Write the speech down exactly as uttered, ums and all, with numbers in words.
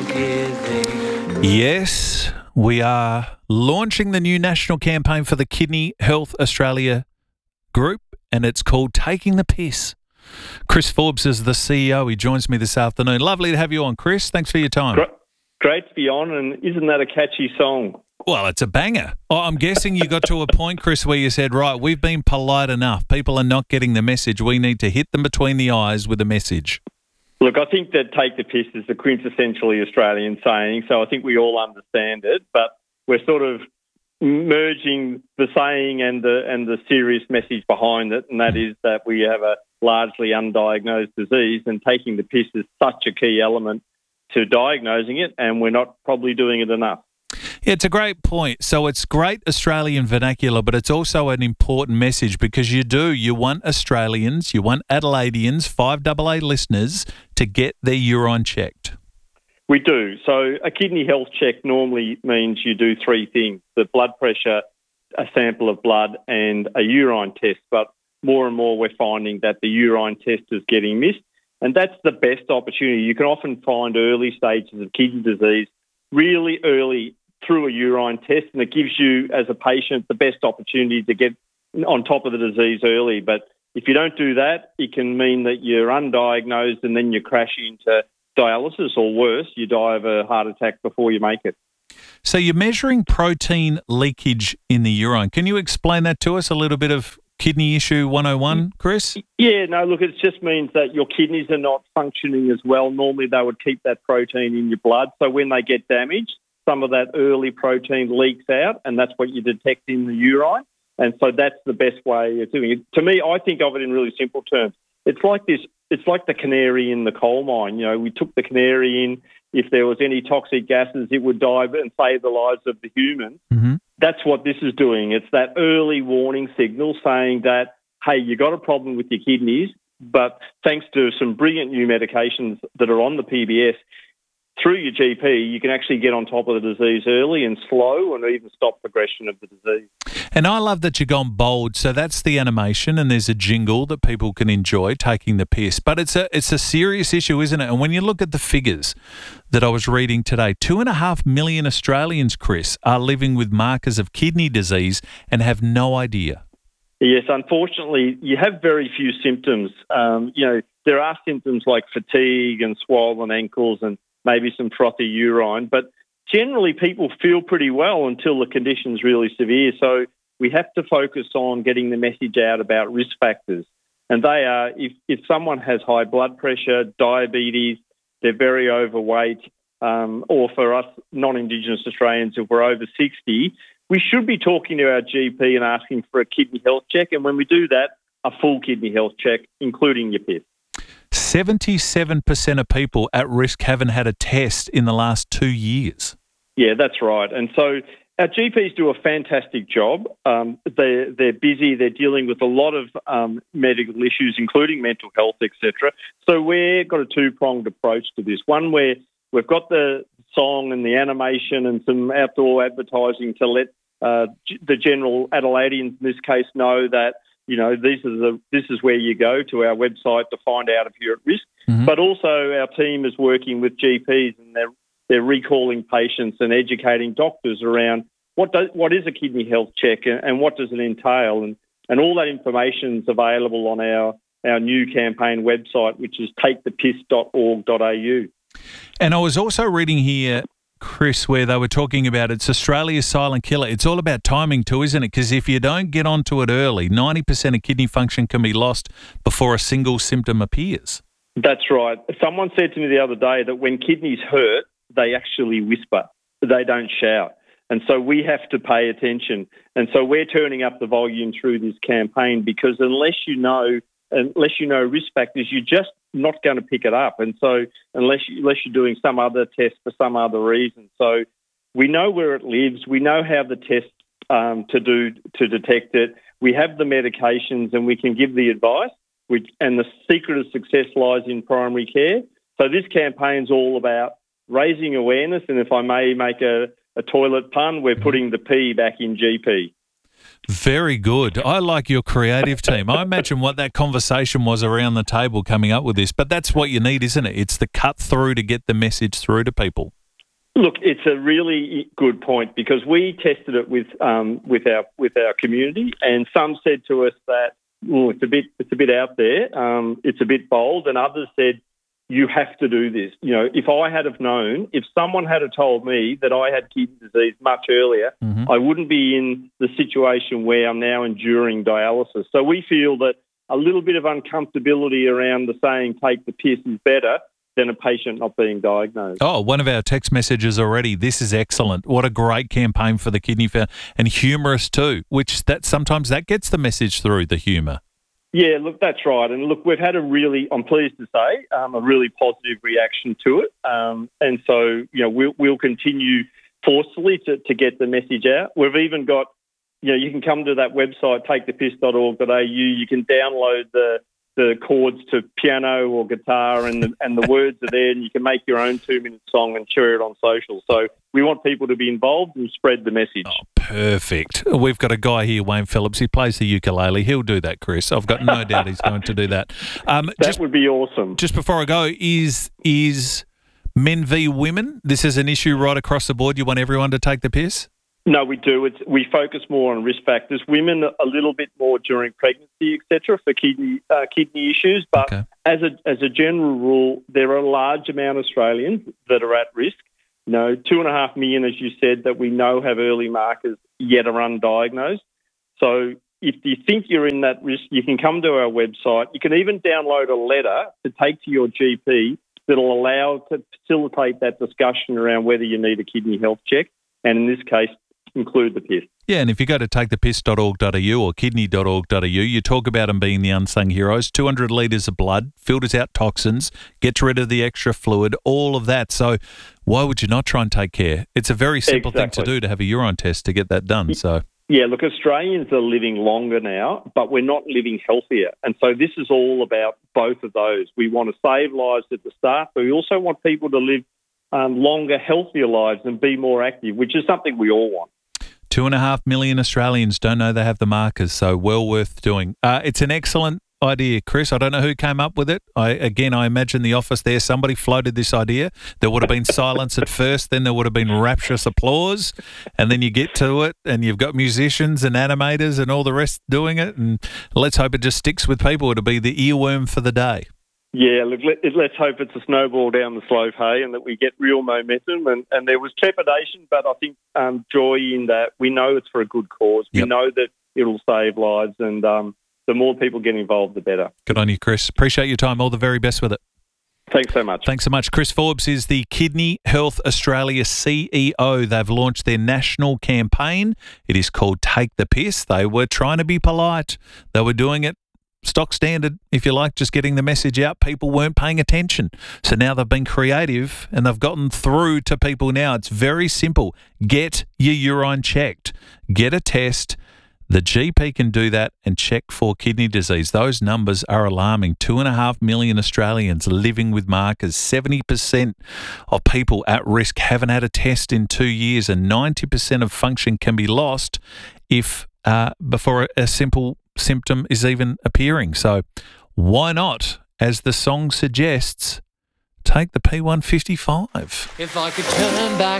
giving. Yes, we are launching the new national campaign for the Kidney Health Australia group, and it's called Taking the Piss. Chris Forbes is the C E O. He joins me this afternoon. Lovely to have you on, Chris. Thanks for your time. Great, great to be on, and isn't that a catchy song? Well, it's a banger. Oh, I'm guessing you got to a point, Chris, where you said, right, we've been polite enough. People are not getting the message. We need to hit them between the eyes with a message. Look, I think that take the piss is the quintessentially Australian saying, so I think we all understand it, but we're sort of merging the saying and the and the serious message behind it, and that is that we have a largely undiagnosed disease, and taking the piss is such a key element to diagnosing it, and we're not probably doing it enough. Yeah, it's a great point. So it's great Australian vernacular, but it's also an important message because you do, you want Australians, you want Adelaideans, five A A listeners to get their urine checked. We do. So a kidney health check normally means you do three things: the blood pressure, a sample of blood, and a urine test. But more and more we're finding that the urine test is getting missed, and that's the best opportunity. You can often find early stages of kidney disease really early through a urine test, and it gives you, as a patient, the best opportunity to get on top of the disease early. But if you don't do that, it can mean that you're undiagnosed and then you crash into dialysis, or worse, you die of a heart attack before you make it. So you're measuring protein leakage in the urine. Can you explain that to us, a little bit of Kidney Issue one oh one, Chris? Yeah, no, look, it just means that your kidneys are not functioning as well. Normally they would keep that protein in your blood, so when they get damaged, some of that early protein leaks out, and that's what you detect in the urine. And so that's the best way of doing it. To me, I think of it in really simple terms. It's like this. It's like the canary in the coal mine. You know, we took the canary in. If there was any toxic gases, it would dive and save the lives of the humans. Mm-hmm. That's what this is doing. It's that early warning signal saying that, hey, you got a problem with your kidneys, but thanks to some brilliant new medications that are on the P B S, through your G P, you can actually get on top of the disease early and slow and even stop progression of the disease. And I love that you've gone bold. So that's the animation, and there's a jingle that people can enjoy, taking the piss. But it's a it's a serious issue, isn't it? And when you look at the figures that I was reading today, two and a half million Australians, Chris, are living with markers of kidney disease and have no idea. Yes, unfortunately, you have very few symptoms. Um, you know, there are symptoms like fatigue and swollen ankles and maybe some frothy urine, but generally people feel pretty well until the condition's really severe. So we have to focus on getting the message out about risk factors. And they are, if, if someone has high blood pressure, diabetes, they're very overweight, um, or for us non-Indigenous Australians, if we're over sixty, we should be talking to our G P and asking for a kidney health check. And when we do that, a full kidney health check, including your piss. seventy-seven percent of people at risk haven't had a test in the last two years. Yeah, that's right. And so our G Ps do a fantastic job. Um, they're, they're busy. They're dealing with a lot of um, medical issues, including mental health, et cetera. So we've got a two-pronged approach to this. One where we've got the song and the animation and some outdoor advertising to let uh, the general Adelaideans, in this case, know that, you know, this is the this is where you go to our website to find out if you're at risk. Mm-hmm. But also our team is working with G Ps, and they're they're recalling patients and educating doctors around what does, what is a kidney health check and, and what does it entail, and and all that information is available on our our new campaign website, which is take the piss dot org dot a u. And I was also reading here, Chris, where they were talking about it's Australia's silent killer. It's all about timing too, isn't it? Because if you don't get onto it early, ninety percent of kidney function can be lost before a single symptom appears. That's right. Someone said to me the other day that when kidneys hurt, they actually whisper. They don't shout. And so we have to pay attention. And so we're turning up the volume through this campaign, because unless you know, unless you know risk factors, you're just not going to pick it up. And so unless, you, unless you're doing some other test for some other reason. So we know where it lives. We know how the test um, to do to detect it. We have the medications, and we can give the advice. Which, and the secret of success lies in primary care. So this campaign's all about raising awareness. And if I may make a, a toilet pun, we're putting the P back in G P. Very good. I like your creative team. I imagine what that conversation was around the table coming up with this, but that's what you need, isn't it? It's the cut through to get the message through to people. Look, it's a really good point because we tested it with um, with our with our community, and some said to us that oh, it's a bit it's a bit out there, um, it's a bit bold, and others said you have to do this. You know, if I had have known, if someone had have told me that I had kidney disease much earlier, mm-hmm. I wouldn't be in the situation where I'm now enduring dialysis. So we feel that a little bit of uncomfortability around the saying "take the piss" is better than a patient not being diagnosed. Oh, one of our text messages already. This is excellent. What a great campaign for the Kidney Foundation, and humorous too, which that sometimes that gets the message through, the humour. Yeah, look, that's right. And look, we've had a really, I'm pleased to say, um, a really positive reaction to it. Um, and so, you know, we'll, we'll continue forcefully to, to get the message out. We've even got, you know, you can come to that website, take the piss dot org dot a u. You can download the the chords to piano or guitar, and the, and the words are there, and you can make your own two-minute song and share it on social. So we want people to be involved and spread the message. Oh, perfect. We've got a guy here, Wayne Phillips. He plays the ukulele. He'll do that, Chris. I've got no doubt he's going to do that. Um, that just, would be awesome. Just before I go, is is men v women? This is an issue right across the board. You want everyone to take the piss? No, we do. It's, we focus more on risk factors. Women a little bit more during pregnancy, et cetera, for kidney uh, kidney issues. But okay. as a as a general rule, there are a large amount of Australians that are at risk. You know, two and a half million, as you said, that we know have early markers yet are undiagnosed. So if you think you're in that risk, you can come to our website. You can even download a letter to take to your G P that'll allow to facilitate that discussion around whether you need a kidney health check. And in this case, include the piss. Yeah, and if you go to take the piss dot org dot a u or kidney dot org dot a u, you talk about them being the unsung heroes. two hundred litres of blood, filters out toxins, gets rid of the extra fluid, all of that. So why would you not try and take care? It's a very simple exactly. thing to do, to have a urine test to get that done. So yeah, look, Australians are living longer now, but we're not living healthier. And so this is all about both of those. We want to save lives at the start, but we also want people to live um, longer, healthier lives and be more active, which is something we all want. Two and a half million Australians don't know they have the markers, so well worth doing. Uh, it's an excellent idea, Chris. I don't know who came up with it. I again, I imagine the office there, somebody floated this idea. There would have been silence at first, then there would have been rapturous applause, and then you get to it, and you've got musicians and animators and all the rest doing it, and let's hope it just sticks with people. It'll be the earworm for the day. Yeah, look, let, let's hope it's a snowball down the slope, hey, and that we get real momentum. And, and there was trepidation, but I think um, joy in that we know it's for a good cause. Yep. We know that it'll save lives, and um, the more people get involved, the better. Good on you, Chris. Appreciate your time. All the very best with it. Thanks so much. Thanks so much. Chris Forbes is the Kidney Health Australia C E O. They've launched their national campaign. It is called Take the Piss. They were trying to be polite. They were doing it stock standard, if you like, just getting the message out. People weren't paying attention. So now they've been creative and they've gotten through to people now. It's very simple. Get your urine checked. Get a test. The G P can do that and check for kidney disease. Those numbers are alarming. Two and a half million Australians living with markers. seventy percent of people at risk haven't had a test in two years, and ninety percent of function can be lost if uh, before a simple symptom is even appearing. So why not, as the song suggests, take the P one fifty-five? If I could turn back